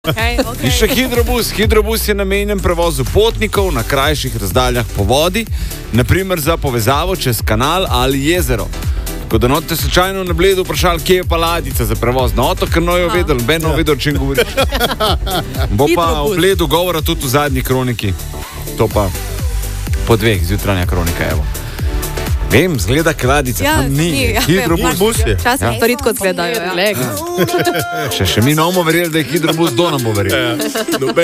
Okay. In še hidrobus. Hidrobus je namenjen prevozu potnikov na krajših razdaljah po vodi, naprimer za povezavo čez kanal ali jezero. Ko da note slučajno na Bledu vprašali, kje je pa ladjica za prevoz na otok, ker no jo vedel, ben no vedel, čem govoriš. Bo pa v Bledu govora tudi v zadnji kroniki. To pa po 2 zjutranja kronika, evo. Vem, zgleda kladica, Ja, tam ni, ni, hidrobus je. Včasih to ritko zgledajo. Ja. Še mi ne bomo verjeli, da je hidrobus, kdo nam bo verjel.